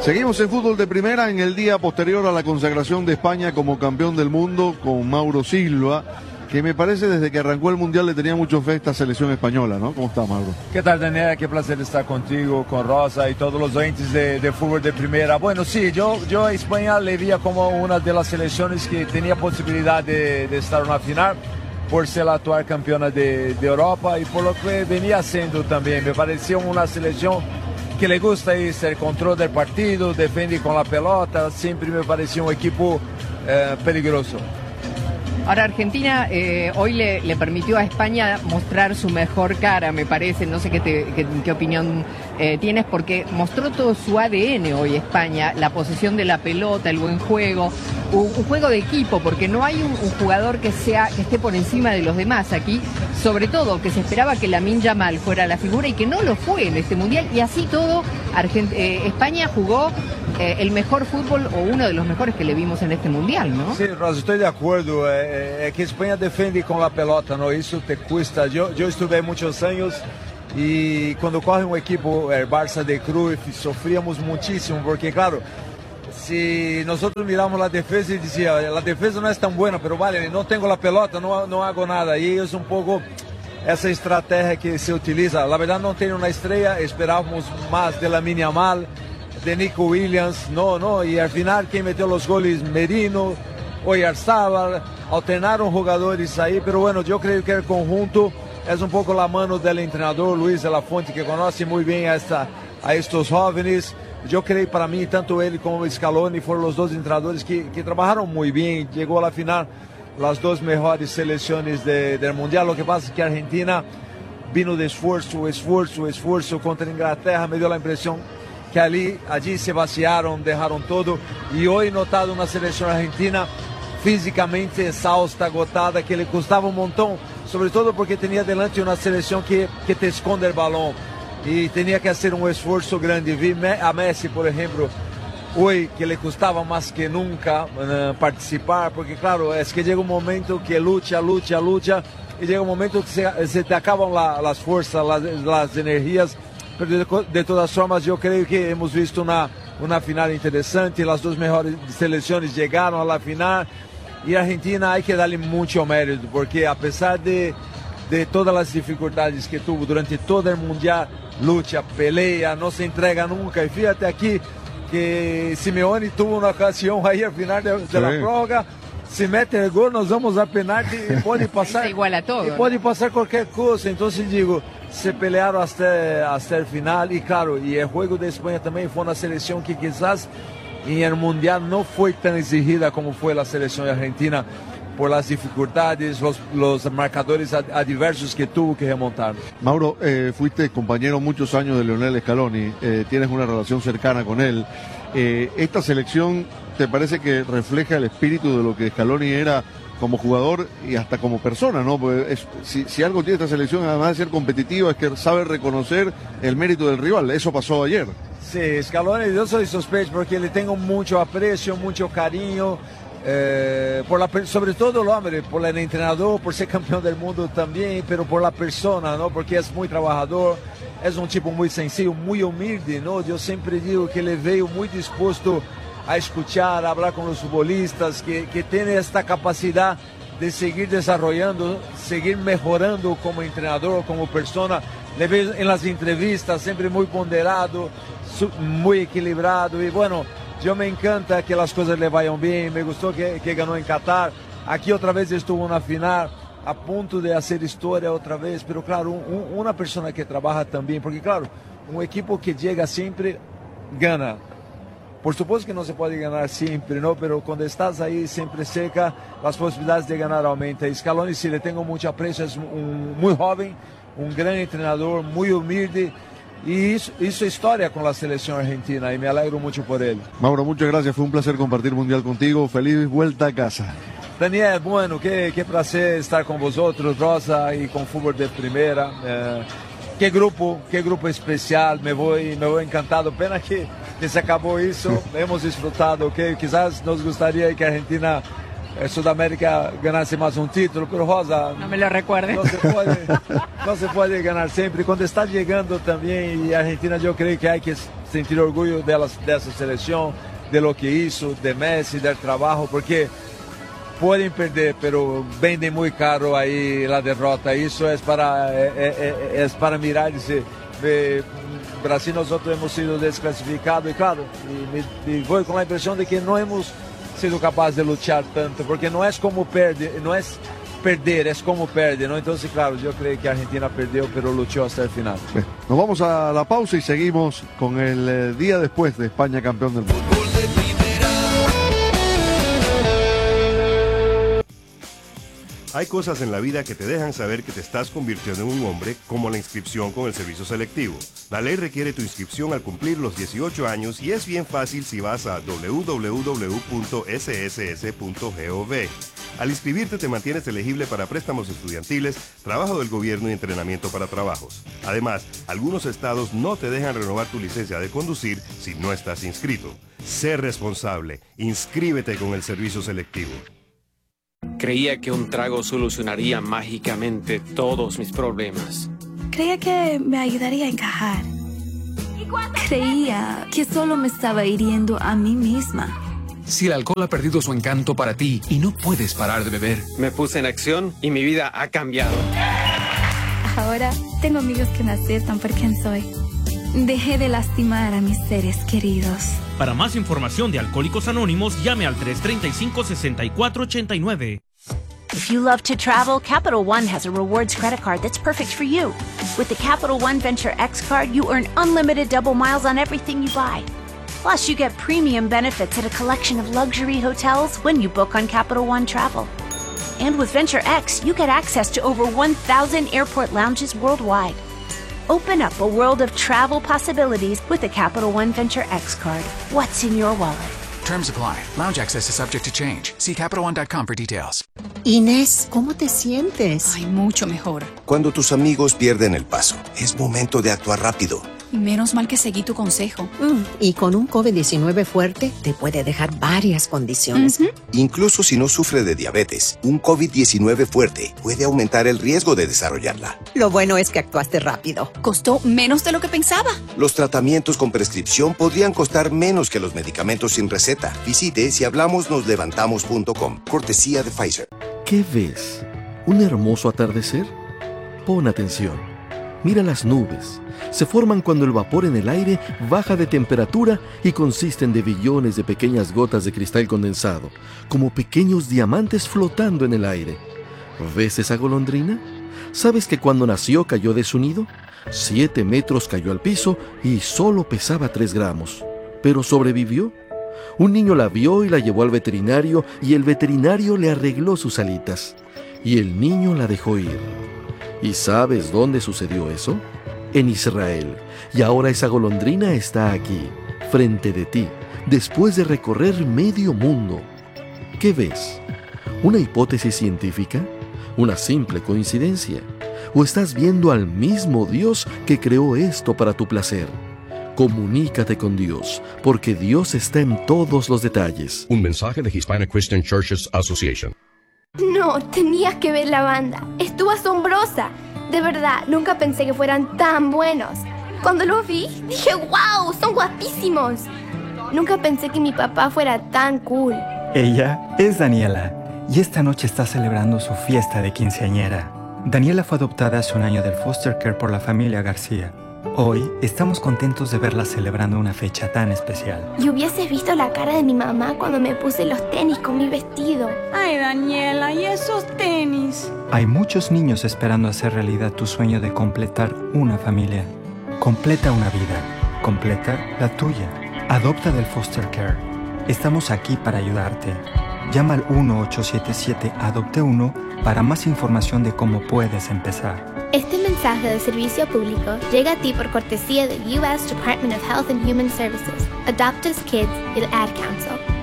Seguimos en fútbol de primera en el día posterior a la consagración de España como campeón del mundo con Mauro Silva, que me parece desde que arrancó el Mundial le tenía mucho fe a esta selección española, ¿no? ¿Cómo está, Mauro? ¿Qué tal, Daniel? Qué placer estar contigo, con Rosa y todos los oyentes de fútbol de primera. Bueno, sí, yo a España le veía como una de las selecciones que tenía posibilidad de estar en una final por ser la actual campeona de Europa y por lo que venía haciendo también. Me parecía una selección que le gusta eso, el control del partido, defiende con la pelota, siempre me parecía un equipo peligroso. Ahora Argentina hoy le permitió a España mostrar su mejor cara, me parece, no sé qué opinión tienes, porque mostró todo su ADN hoy España, la posesión de la pelota, el buen juego, un juego de equipo, porque no hay un jugador que esté por encima de los demás aquí, sobre todo que se esperaba que Lamine Yamal fuera la figura y que no lo fue en este Mundial, y así todo España jugó el mejor fútbol o uno de los mejores que le vimos en este Mundial, ¿no? Sí, Rosa, estoy de acuerdo. Que España defiende con la pelota, ¿no? Eso te cuesta. Yo estuve muchos años y cuando corre un equipo, el Barça de Cruyff, sufríamos muchísimo porque, claro, si nosotros miramos la defensa y decía, la defensa no es tan buena, pero vale, no tengo la pelota, no hago nada. Y es un poco esa estrategia que se utiliza. La verdad no tiene una estrella, esperábamos más de Lamine Yamal, de Nico Williams, no, y al final quien metió los goles, Merino, Oyarzabal, alternaron jugadores ahí, pero bueno, yo creo que el conjunto es un poco la mano del entrenador Luis de la Fuente, que conoce muy bien a estos jóvenes. Yo creo, para mí, tanto él como Scaloni fueron los dos entrenadores que trabajaron muy bien, llegó a la final las dos mejores selecciones del Mundial. Lo que pasa es que Argentina vino de esfuerzo contra Inglaterra, me dio la impresión que allí se vaciaron, dejaron todo, y hoy he notado una selección argentina físicamente exhausta, agotada, que le costaba un montón, sobre todo porque tenía delante una selección que te esconde el balón y tenía que hacer un esfuerzo grande. Vi a Messi, por ejemplo, hoy que le costaba más que nunca participar, porque claro, es que llega un momento que lucha y llega un momento que se te acaban las fuerzas, las energías. Pero de todas formas yo creo que hemos visto una final interesante, las dos mejores selecciones llegaron a la final y Argentina hay que darle mucho mérito porque a pesar de todas las dificultades que tuvo durante todo el Mundial, lucha, pelea, no se entrega nunca. Y fíjate aquí que Simeone tuvo una ocasión ahí al final de la prórroga, se mete el gol, nos vamos a penalti y puede pasar, igual a todo, y puede pasar cualquier cosa. Entonces digo, se pelearon hasta el final y claro, y el juego de España también fue una selección que quizás en el Mundial no fue tan exigida como fue la selección argentina por las dificultades, los marcadores adversos que tuvo que remontar. Mauro, fuiste compañero muchos años de Lionel Scaloni, tienes una relación cercana con él. ¿Esta selección te parece que refleja el espíritu de lo que Scaloni era como jugador y hasta como persona, ¿no? Pues si algo tiene esta selección, además de ser competitiva, es que sabe reconocer el mérito del rival. Eso pasó ayer. Sí, Scaloni, yo soy sospechoso porque le tengo mucho aprecio, mucho cariño, sobre todo el hombre, por el entrenador, por ser campeón del mundo también, pero por la persona, ¿no? Porque es muy trabajador, es un tipo muy sencillo, muy humilde, ¿no? Yo siempre digo que le veo muy dispuesto a escuchar, a hablar con los futbolistas, que tiene esta capacidad de seguir desarrollando, seguir mejorando como entrenador, como persona. Le veo en las entrevistas siempre muy ponderado, muy equilibrado y bueno, yo me encanta que las cosas le vayan bien. Me gustó que ganó en Qatar, aquí otra vez estuvo en una final a punto de hacer historia otra vez, pero claro, una persona que trabaja también, porque claro, un equipo que llega siempre gana. Por supuesto que no se puede ganar siempre, ¿no? Pero cuando estás ahí siempre cerca, las posibilidades de ganar aumentan. Scaloni, sí, le tengo mucho aprecio, es muy joven, un gran entrenador, muy humilde, y hizo historia con la selección argentina y me alegro mucho por él. Mauro, muchas gracias, fue un placer compartir Mundial contigo, feliz vuelta a casa. Daniel, bueno, qué placer estar con vosotros, Rosa, y con Fútbol de Primera. Qué grupo especial, me voy encantado, pena que se acabó eso, hemos disfrutado, que quizás nos gustaría que Argentina Sudamérica ganase más un título, pero Rosa... No me lo recuerde. No se puede ganar siempre. Cuando está llegando también, y Argentina yo creo que hay que sentir orgullo de esa selección, de lo que hizo, de Messi, del trabajo, porque pueden perder, pero venden muy caro ahí la derrota. Eso es para mirar y decir, Brasil nosotros hemos sido desclasificados y claro, y voy con la impresión de que no hemos sido capaces de luchar tanto, porque no es como perder, no es perder, es como perder, ¿no? Entonces, claro, yo creo que Argentina perdió, pero luchó hasta el final. Bien, nos vamos a la pausa y seguimos con el día después de España campeón del mundo. Hay cosas en la vida que te dejan saber que te estás convirtiendo en un hombre, como la inscripción con el servicio selectivo. La ley requiere tu inscripción al cumplir los 18 años y es bien fácil si vas a www.sss.gov. Al inscribirte te mantienes elegible para préstamos estudiantiles, trabajo del gobierno y entrenamiento para trabajos. Además, algunos estados no te dejan renovar tu licencia de conducir si no estás inscrito. Sé responsable. Inscríbete con el servicio selectivo. Creía que un trago solucionaría mágicamente todos mis problemas. Creía que me ayudaría a encajar. Creía que solo me estaba hiriendo a mí misma. Si el alcohol ha perdido su encanto para ti y no puedes parar de beber. Me puse en acción y mi vida ha cambiado. Ahora tengo amigos que me aceptan por quien soy. Dejé de lastimar a mis seres queridos. Para más información de Alcohólicos Anónimos, llame al 335-6489. If you love to travel, Capital One has a rewards credit card that's perfect for you. With the Capital One Venture X card, you earn unlimited double miles on everything you buy. Plus, you get premium benefits at a collection of luxury hotels when you book on Capital One Travel. And with Venture X, you get access to over 1,000 airport lounges worldwide. Open up a world of travel possibilities with the Capital One Venture X card. What's in your wallet? Terms apply. Lounge access is subject to change. See CapitalOne.com for details. Inés, ¿cómo te sientes? Ay, mucho mejor. Cuando tus amigos pierden el paso, es momento de actuar rápido. Menos mal que seguí tu consejo. Y con un COVID-19 fuerte, te puede dejar varias condiciones. Incluso si no sufre de diabetes, un COVID-19 fuerte puede aumentar el riesgo de desarrollarla. Lo bueno es que actuaste rápido. Costó menos de lo que pensaba. Los tratamientos con prescripción podrían costar menos que los medicamentos sin receta. Visite sihablamosnoslevantamos.com. Cortesía de Pfizer. ¿Qué ves? ¿Un hermoso atardecer? Pon atención. Mira las nubes. Se forman cuando el vapor en el aire baja de temperatura y consisten de billones de pequeñas gotas de cristal condensado, como pequeños diamantes flotando en el aire. ¿Ves esa golondrina? ¿Sabes que cuando nació cayó de su nido? 7 metros cayó al piso y solo pesaba 3 gramos. ¿Pero sobrevivió? Un niño la vio y la llevó al veterinario y el veterinario le arregló sus alitas. Y el niño la dejó ir. ¿Y sabes dónde sucedió eso? En Israel. Y ahora esa golondrina está aquí, frente de ti, después de recorrer medio mundo. ¿Qué ves? ¿Una hipótesis científica? ¿Una simple coincidencia? ¿O estás viendo al mismo Dios que creó esto para tu placer? Comunícate con Dios, porque Dios está en todos los detalles. Un mensaje de Hispanic Christian Churches Association. No, tenías que ver la banda. Estuvo asombrosa. De verdad, nunca pensé que fueran tan buenos. Cuando los vi, dije, ¡wow! ¡Son guapísimos! Nunca pensé que mi papá fuera tan cool. Ella es Daniela y esta noche está celebrando su fiesta de quinceañera. Daniela fue adoptada hace un año del foster care por la familia García. Hoy estamos contentos de verla celebrando una fecha tan especial. Y hubieses visto la cara de mi mamá cuando me puse los tenis con mi vestido. Ay, Daniela, ¿y esos tenis? Hay muchos niños esperando hacer realidad tu sueño de completar una familia. Completa una vida. Completa la tuya. Adopta del foster care. Estamos aquí para ayudarte. Llama al 1-877-ADOPTE1 para más información de cómo puedes empezar. Este mensaje de servicio público llega a ti por cortesía del U.S. Department of Health and Human Services, Adopt Us Kids y el Ad Council.